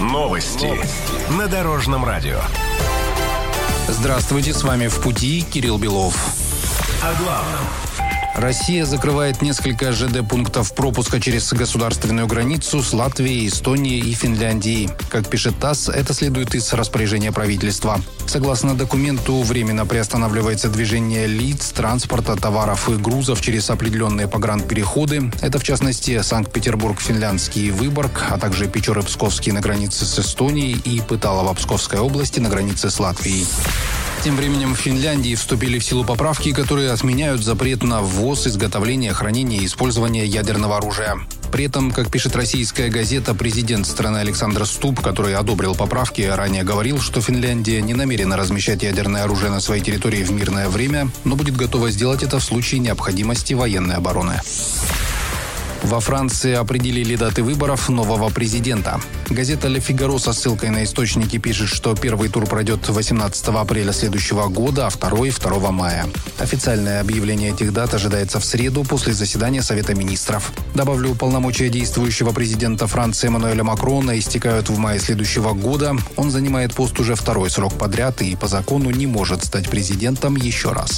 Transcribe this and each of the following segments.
Новости на Дорожном радио. Здравствуйте, с вами «В пути» Кирилл Белов. О главном. Россия закрывает несколько ЖД-пунктов пропуска через государственную границу с Латвией, Эстонией и Финляндией. Как пишет ТАСС, это следует из распоряжения правительства. Согласно документу, временно приостанавливается движение лиц, транспорта, товаров и грузов через определенные погранпереходы. Это, в частности, Санкт-Петербург, Финляндский, Выборг, а также Печоры-Псковский на границе с Эстонией и Пыталово Псковской области на границе с Латвией. Тем временем в Финляндии вступили в силу поправки, которые отменяют запрет на ввоз, изготовление, хранение и использование ядерного оружия. При этом, как пишет российская газета, президент страны Александр Ступп, который одобрил поправки, ранее говорил, что Финляндия не намерена размещать ядерное оружие на своей территории в мирное время, но будет готова сделать это в случае необходимости военной обороны. Во Франции определили даты выборов нового президента. Газета «Ле Фигаро» со ссылкой на источники пишет, что первый тур пройдет 18 апреля следующего года, а второй – 2 мая. Официальное объявление этих дат ожидается в среду после заседания Совета министров. Добавлю, полномочия действующего президента Франции Эммануэля Макрона истекают в мае следующего года. Он занимает пост уже второй срок подряд и по закону не может стать президентом еще раз.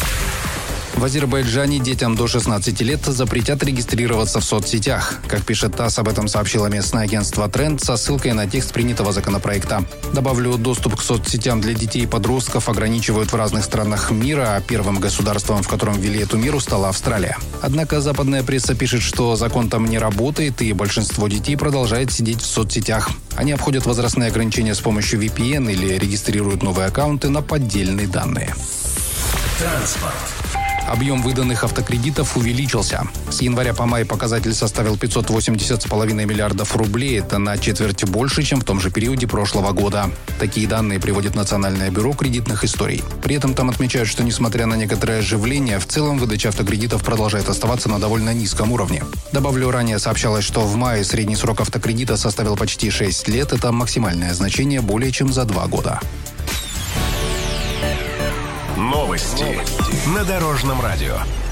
В Азербайджане детям до 16 лет запретят регистрироваться в соцсетях. Как пишет ТАСС, об этом сообщило местное агентство «Тренд» со ссылкой на текст принятого законопроекта. Добавлю, доступ к соцсетям для детей и подростков ограничивают в разных странах мира, а первым государством, в котором ввели эту меру, стала Австралия. Однако западная пресса пишет, что закон там не работает, и большинство детей продолжает сидеть в соцсетях. Они обходят возрастные ограничения с помощью VPN или регистрируют новые аккаунты на поддельные данные. Транспорт. Объем выданных автокредитов увеличился. С января по май показатель составил 580,5 миллиардов рублей. Это на четверть больше, чем в том же периоде прошлого года. Такие данные приводит Национальное бюро кредитных историй. При этом там отмечают, что несмотря на некоторое оживление, в целом выдача автокредитов продолжает оставаться на довольно низком уровне. Добавлю, ранее сообщалось, что в мае средний срок автокредита составил почти 6 лет. Это максимальное значение более чем за 2 года. Новости на Дорожном радио.